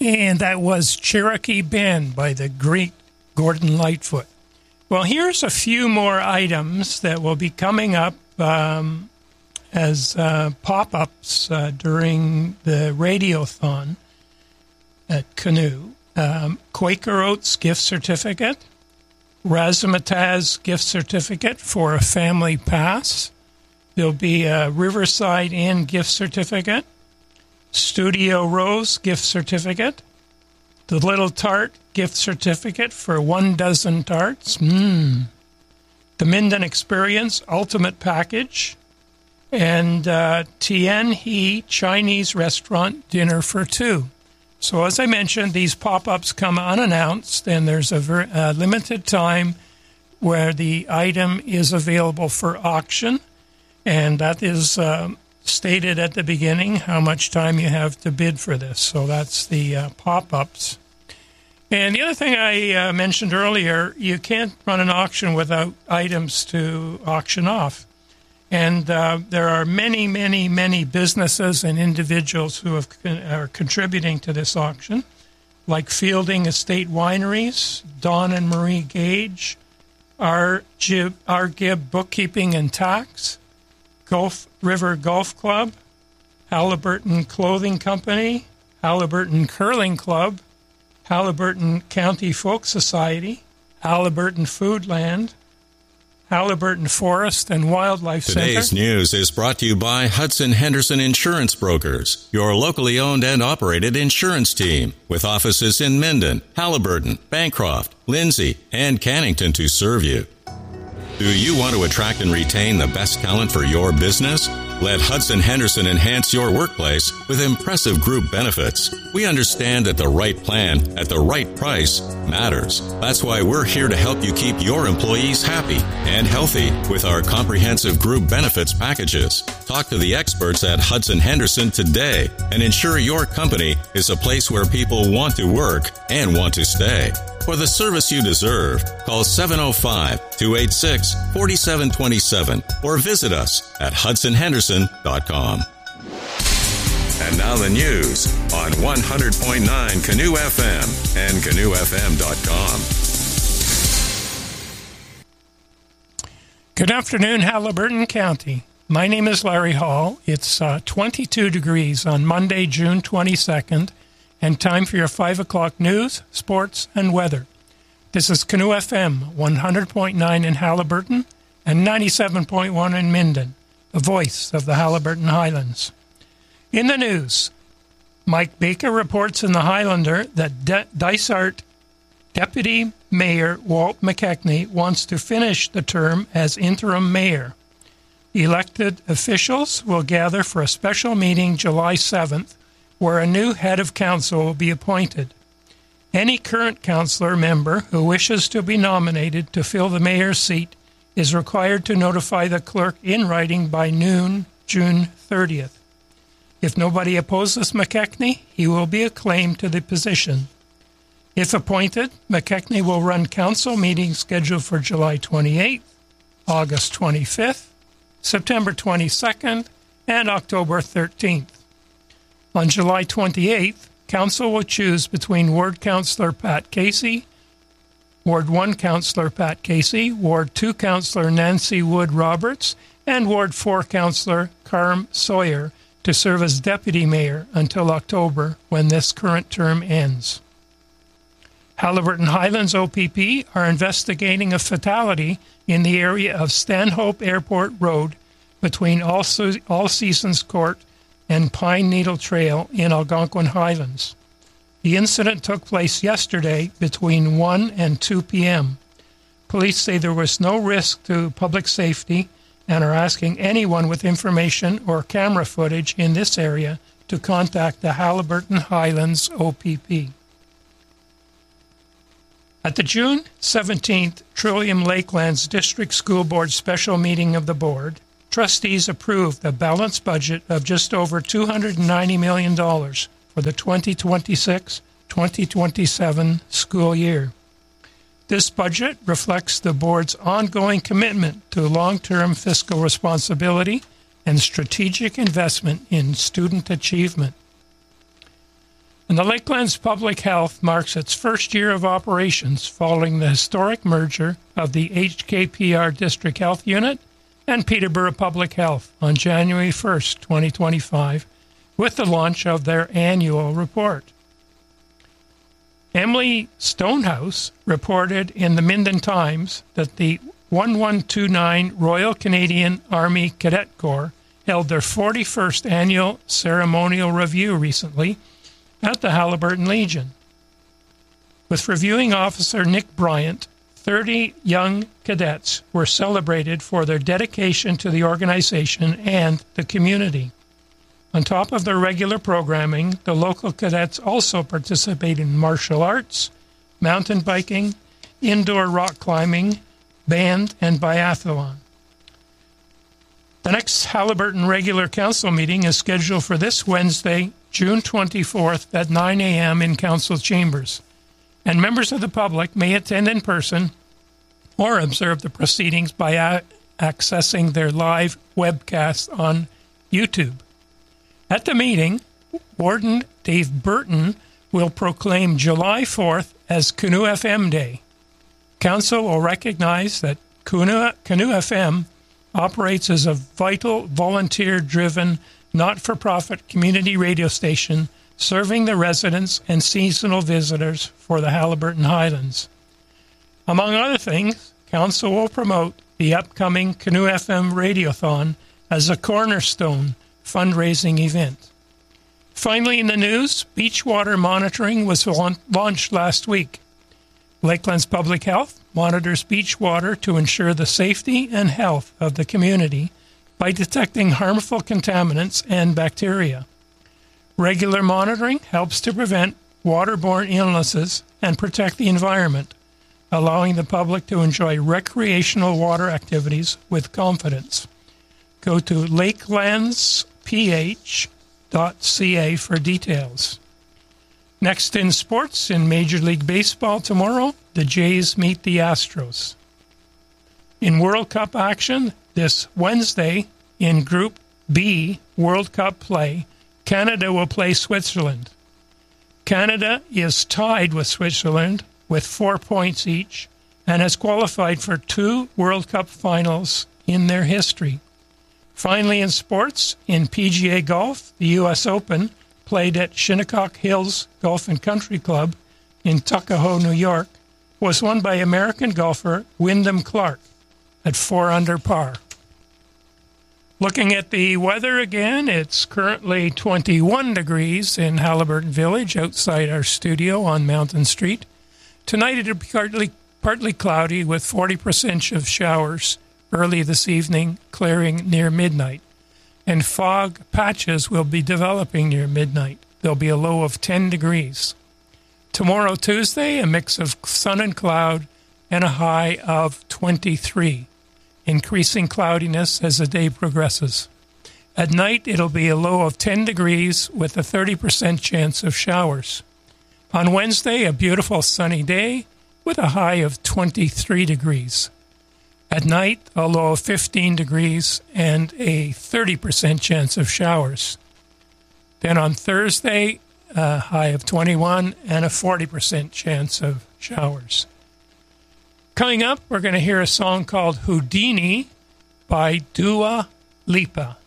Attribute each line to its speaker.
Speaker 1: And that was Cherokee Bend by the great Gordon Lightfoot. Well, here's a few more items that will be coming up as pop-ups during the Radiothon at Canoe. Quaker Oats gift certificate, Razzmatazz gift certificate for a family pass. There'll be a Riverside Inn gift certificate, Studio Rose gift certificate, the Little Tart gift certificate for 12 tarts. The Minden Experience Ultimate Package, and Tien He Chinese Restaurant Dinner for 2. So as I mentioned, these pop-ups come unannounced, and there's a limited time where the item is available for auction, and that is stated at the beginning how much time you have to bid for this. So that's the pop-ups. And the other thing I mentioned earlier, you can't run an auction without items to auction off. And there are many, many, many businesses and individuals who are contributing to this auction, like Fielding Estate Wineries, Don and Marie Gage, R. Gibb Bookkeeping and Tax, Gulf River Golf Club, Halliburton Clothing Company, Halliburton Curling Club, Halliburton County Folk Society, Halliburton Foodland, Halliburton Forest and Wildlife Center.
Speaker 2: Today's news is brought to you by Hudson Henderson Insurance Brokers, your locally owned and operated insurance team, with offices in Minden, Halliburton, Bancroft, Lindsay, and Cannington to serve you. Do you want to attract and retain the best talent for your business? Let Hudson Henderson enhance your workplace with impressive group benefits. We understand that the right plan at the right price matters. That's why we're here to help you keep your employees happy and healthy with our comprehensive group benefits packages. Talk to the experts at Hudson Henderson today and ensure your company is a place where people want to work and want to stay. For the service you deserve, call 705-286-4727 or visit us at hudsonhenderson.com. And now the news on 100.9 Canoe FM and canoefm.com.
Speaker 1: Good afternoon, Halliburton County. My name is Larry Hall. It's 22 degrees on Monday, June 22nd, and time for your 5 o'clock news, sports, and weather. This is Canoe FM 100.9 in Halliburton and 97.1 in Minden, the voice of the Halliburton Highlands. In the news, Mike Baker reports in the Highlander that Dysart Deputy Mayor Walt McKechnie wants to finish the term as interim mayor. Elected officials will gather for a special meeting July 7th, where a new head of council will be appointed. Any current councillor member who wishes to be nominated to fill the mayor's seat is required to notify the clerk in writing by noon, June 30th. If nobody opposes McKechnie, he will be acclaimed to the position. If appointed, McKechnie will run council meetings scheduled for July 28th, August 25th, September 22nd, and October 13th. On July 28th, Council will choose between Ward Councillor Pat Casey, Ward 1 Councillor Pat Casey, Ward 2 Councillor Nancy Wood Roberts, and Ward 4 Councillor Carm Sawyer to serve as Deputy Mayor until October, when this current term ends. Halliburton Highlands OPP are investigating a fatality in the area of Stanhope Airport Road between All Seasons Court and Pine Needle Trail in Algonquin Highlands. The incident took place yesterday between 1 and 2 p.m. Police say there was no risk to public safety and are asking anyone with information or camera footage in this area to contact the Halliburton Highlands OPP. At the June 17th Trillium Lakelands District School Board special meeting of the board, trustees approved a balanced budget of just over $290 million for the 2026-2027 school year. This budget reflects the board's ongoing commitment to long-term fiscal responsibility and strategic investment in student achievement. And the Lakelands Public Health marks its first year of operations following the historic merger of the HKPR District Health Unit and Peterborough Public Health on January 1st, 2025, with the launch of their annual report. Emily Stonehouse reported in the Minden Times that the 1129 Royal Canadian Army Cadet Corps held their 41st annual ceremonial review recently at the Haliburton Legion. With reviewing officer Nick Bryant, 30 young cadets were celebrated for their dedication to the organization and the community. On top of their regular programming, the local cadets also participate in martial arts, mountain biking, indoor rock climbing, band, and biathlon. The next Haliburton regular council meeting is scheduled for this Wednesday, June 24th at 9 a.m. in council chambers, and members of the public may attend in person or observe the proceedings by accessing their live webcast on YouTube. At the meeting, Warden Dave Burton will proclaim July 4th as Canoe FM Day. Council will recognize that Canoe FM operates as a vital, volunteer-driven, not-for-profit community radio station serving the residents and seasonal visitors for the Haliburton Highlands. Among other things, Council will promote the upcoming Canoe FM Radiothon as a cornerstone fundraising event. Finally, in the news, beach water monitoring was launched last week. Lakelands Public Health monitors beach water to ensure the safety and health of the community by detecting harmful contaminants and bacteria. Regular monitoring helps to prevent waterborne illnesses and protect the environment, allowing the public to enjoy recreational water activities with confidence. Go to lakelandsph.ca for details. Next in sports, in Major League Baseball tomorrow, the Jays meet the Astros. In World Cup action, this Wednesday, in Group B World Cup play, Canada will play Switzerland. Canada is tied with Switzerland with 4 points each and has qualified for 2 World Cup finals in their history. Finally, in sports, in PGA Golf, the U.S. Open, played at Shinnecock Hills Golf and Country Club in Tuckahoe, New York, was won by American golfer Wyndham Clark at 4 under par. Looking at the weather again, it's currently 21 degrees in Haliburton Village outside our studio on Mountain Street. Tonight it'll be partly cloudy with 40% of showers early this evening, clearing near midnight. And fog patches will be developing near midnight. There'll be a low of 10 degrees. Tomorrow, Tuesday, a mix of sun and cloud and a high of 23. Increasing cloudiness as the day progresses. At night, it'll be a low of 10 degrees with a 30% chance of showers. On Wednesday, a beautiful sunny day with a high of 23 degrees. At night, a low of 15 degrees and a 30% chance of showers. Then on Thursday, a high of 21 and a 40% chance of showers. Coming up, we're going to hear a song called Houdini by Dua Lipa.